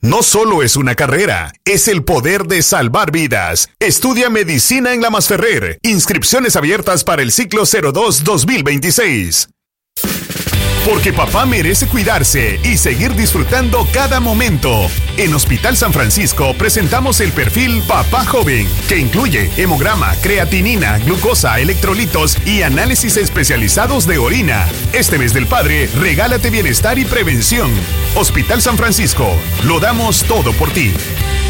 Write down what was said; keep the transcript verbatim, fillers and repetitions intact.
no solo es una carrera, es el poder de salvar vidas. Estudia medicina en La Masferrer. Inscripciones abiertas para el ciclo cero dos dos mil veintiséis. Porque papá merece cuidarse y seguir disfrutando cada momento. En Hospital San Francisco presentamos el perfil Papá Joven, que incluye hemograma, creatinina, glucosa, electrolitos y análisis especializados de orina. Este mes del padre, regálate bienestar y prevención. Hospital San Francisco, lo damos todo por ti.